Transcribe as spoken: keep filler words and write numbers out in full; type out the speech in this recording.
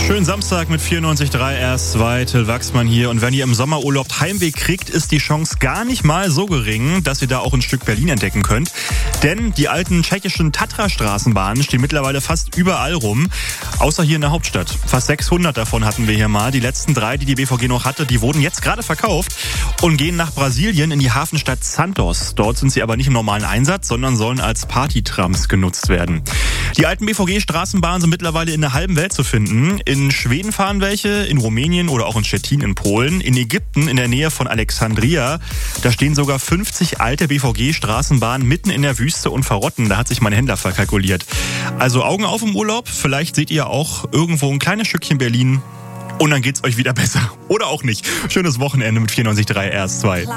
Schönen Samstag mit vierundneunzig Komma drei R zwei, Till Wachsmann hier. Und wenn ihr im Sommerurlaub Heimweh kriegt, ist die Chance gar nicht mal so gering, dass ihr da auch ein Stück Berlin entdecken könnt. Denn die alten tschechischen Tatra-Straßenbahnen stehen mittlerweile fast überall rum, außer hier in der Hauptstadt. Fast sechshundert davon hatten wir hier mal. Die letzten drei, die die B V G noch hatte, die wurden jetzt gerade verkauft und gehen nach Brasilien in die Hafenstadt Santos. Dort sind sie aber nicht im normalen Einsatz, sondern sollen als Partytrams genutzt werden. Die alten B V G-Straßenbahnen sind mittlerweile in der halben Welt zu finden. In Schweden fahren welche, in Rumänien oder auch in Stettin in Polen. In Ägypten in der Nähe von Alexandria, da stehen sogar fünfzig alte B V G-Straßenbahnen mitten in der Wüste und verrotten. Da hat sich mein Händler verkalkuliert. Also Augen auf im Urlaub. Vielleicht seht ihr auch irgendwo ein kleines Stückchen Berlin und dann geht's euch wieder besser. Oder auch nicht. Schönes Wochenende mit vierundneunzig Komma drei R zwei.